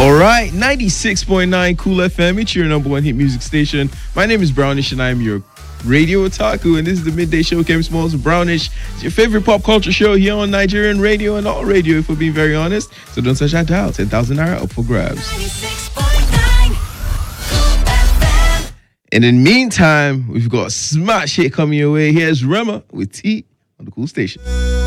All right, 96.9 Cool FM. It's your number one hit music station. My name is Brownish and I'm your radio otaku. And this is the midday show, Kevin Smalls and Brownish. It's your favorite pop culture show here on Nigerian radio and all radio, if we're being very honest. So don't touch that dial. 10,000 naira up for grabs. 96.9 Cool FM. And in the meantime, we've got a smash hit coming your way. Here's Rema with T on the Cool Station.